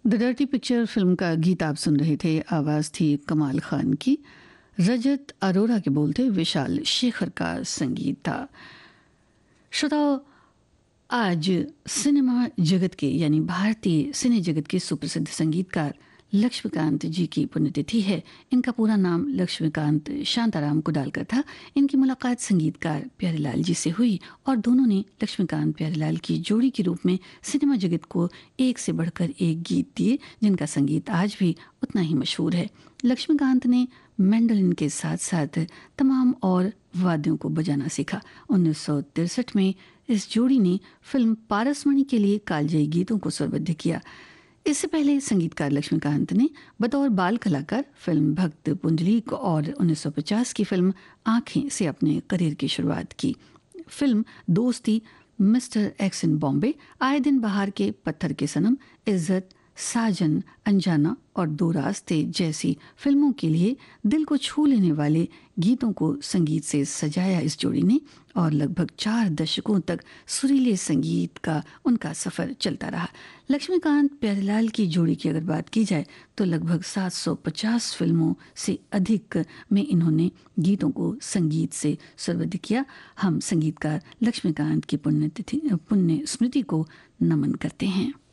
The dirty picture film का गीत आप सुन रहे थे। आवाज़ थी कमाल खान की। रजत अरोरा के बोल थे, विशाल शेखर का संगीत था। श्रोताओ, आज सिनेमा जगत के यानी भारतीय सिने जगत के सुप्रसिद्ध संगीतकार लक्ष्मीकांत जी की पुण्यतिथि है। इनका पूरा नाम लक्ष्मीकांत शांताराम कुडालकर था। इनकी मुलाकात संगीतकार प्यारेलाल जी से हुई और दोनों ने लक्ष्मीकांत प्यारेलाल की जोड़ी के रूप में सिनेमा जगत को एक से बढ़कर एक गीत दिए, जिनका संगीत आज भी उतना ही मशहूर है। लक्ष्मीकांत ने मैंडोलिन के साथ साथ तमाम और वाद्यों को बजाना सीखा। 1963 में इस जोड़ी ने फिल्म पारसमणि के लिए कालजयी गीतों को स्वरबद्ध किया। इससे पहले संगीतकार लक्ष्मीकांत ने बतौर बाल कलाकार फिल्म भक्त पुंडलीक और 1950 की फिल्म आँखें से अपने करियर की शुरुआत की। फिल्म दोस्ती, मिस्टर एक्स इन बॉम्बे, आए दिन बाहर के पत्थर के सनम, इज्जत, साजन, अनजाना और दो रास्ते जैसी फिल्मों के लिए दिल को छू लेने वाले गीतों को संगीत से सजाया इस जोड़ी ने और लगभग 4 दशकों तक सुरीले संगीत का उनका सफ़र चलता रहा। लक्ष्मीकांत प्यारेलाल की जोड़ी की अगर बात की जाए तो लगभग 750 फिल्मों से अधिक में इन्होंने गीतों को संगीत से स्वरबद्ध किया। हम संगीतकार लक्ष्मीकांत की पुण्य स्मृति को नमन करते हैं।